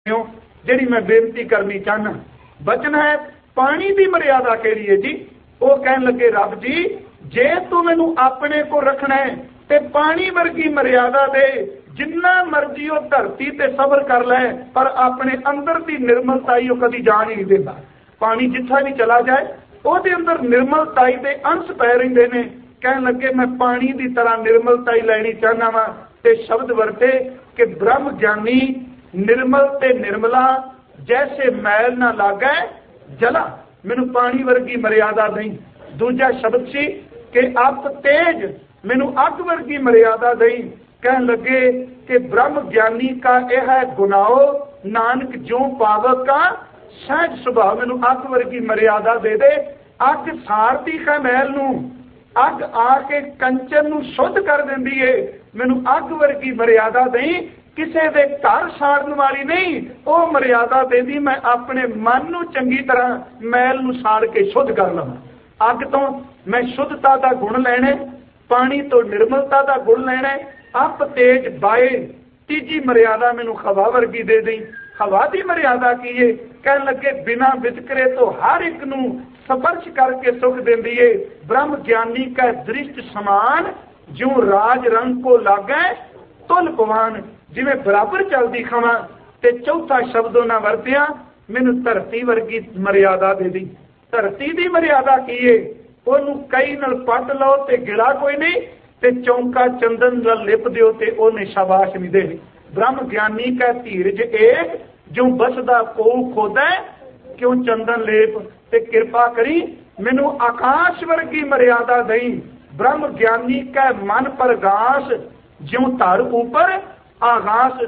ਜਿਹੜੀ मैं बेनती करनी चाहना। बचन है पानी की मर्यादा केड़ी है जी? वो कहन लगे रब जी जे तू मैनू अपने को रखना है ते पानी वर्गी मर्यादा दे, जिन्ना मर्जी वो धरती ते सबर कर ले पर अपने अंदर की निर्मलताई कभी जान ही नहीं देता। पानी जिथा भी चला जाए ਉਹਦੇ अंदर निर्मलताई के अंश पै रहिंदे ने। कहन लगे मैं पानी की तरह निर्मलताई लैनी चाहना वा ते शब्द वरते कि ब्रह्म ज्ञानी निर्मल ते निर्मला जैसे मैल ना लागे जला, मैनू पानी वर्गी मर्यादा नहीं। दूजा शब्द सी कि अप तेज, मैनू अग वर्गी मर्यादा नहीं। कहन लगे कि ब्रह्म ज्ञानी का यह है गुनाहो, नानक जो पावक का सहज सुभाव, मैनू अग वर्गी मर्यादा दे दे। अग सारती का मैल नू, अग आके कंचन नू शुद्ध कर देंदी है, मैनू अग वर्गी मर्यादा नहीं। किसी दे घर साड़न वाली नहीं, वो मर्यादा देंदी मैं अपने मन नू चंगी तरह मैल नू साड़ के शुद्ध कर लवां। अग तो मैं शुद्धता का गुण लैना, पानी तो निर्मलता का गुण लैना। अप तेज बाए, तीजी मर्यादा मैनू हवा वर्गी दे दी। हवा की मर्यादा की है? कह लगे बिना वितकरे तो हर एक नू स्पर्श करके सुख देंदी है। ब्रह्म ज्ञानी का दृष्ट समान, जो राज रंग को लागे तुल पवान, जिवें बराबर चलती खवा। ते चौथा शब्दों ना वरतिया मैनू धरती वर्गी मर्यादा दे दी। धरती की मर्यादा की है? ओनू कई नाल पट लो ते गिला कोई नहीं, ते चौंका चंदन नाल लिप दिओ ते ओने शाबाश नहीं देनी। ब्रह्म ज्ञानी का धीरज एक, जो बसदा को खोदा क्यों चंदन लेप, ते कृपा करी मैनू आकाश वर्गी मर्यादा दई। ब्रह्म ज्ञानी का मन प्रगास, ज्यों धर ऊपर आगास।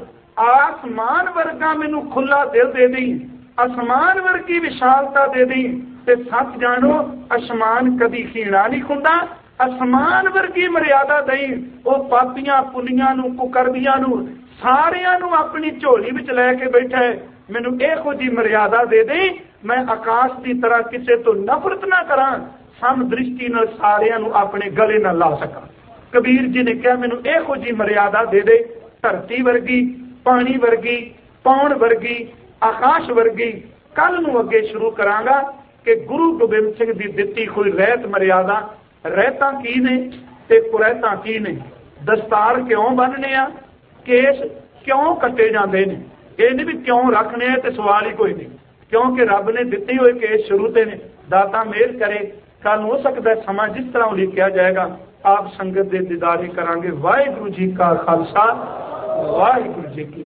आसमान वर्गा मैनू खुला दिल दे दी, आसमान वर्गी विशालता दे दी। ते सच जानो आसमान कदी खीणा नहीं खुंदा, आसमान वर्गी मर्यादा दई। वो पापियां पुनियां नू कुकरदियां नू सारियां नू अपनी झोली विच लैके बैठा है। मैनू इहो जी मर्यादा दे दे, मैं आकाश की तरह किसी तो नफरत ना करा, सम दृष्टि नाल सारियां नू अपने गले नाल ला सका। कबीर जी ने कहा मैनू इहो जी मर्यादा दे दे, धरती वर्गी, पानी वर्गी, पौण वर्गी, आकाश वर्गी। कल नू अगे शुरू करांगा कि गुरु गोबिंद सिंह की दिती कोई रहत मर्यादा, रहता की ने ते कुरैता की ने, दस्तार क्यों बन्नने आ, केस क्यों कटे जाते हैं, ये नहीं भी क्यों रखने हैं, तो सवाल ही कोई नहीं, क्योंकि रब ने दिते हुए केस शुरू से ने। दाता मेहर करे, कल हो सकता है समा जिस तरह लिखा जाएगा आप संगत के दीदारे करांगे। वाहिगुरू जी का खालसा, वाहिगुरू जी की